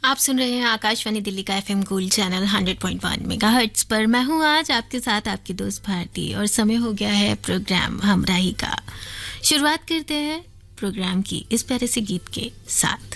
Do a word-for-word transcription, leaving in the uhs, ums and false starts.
आप सुन रहे हैं आकाशवाणी दिल्ली का FM gold channel hundred point one megahertz पर। मैं हूं आज आपके साथ आपकी दोस्त भारती और समय हो गया है प्रोग्राम हमराही का। शुरुआत करते हैं प्रोग्राम की इस प्यारे से गीत के साथ।